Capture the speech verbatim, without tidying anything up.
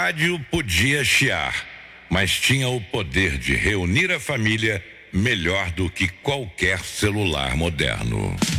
rádio podia chiar, mas tinha o poder de reunir a família melhor do que qualquer celular moderno.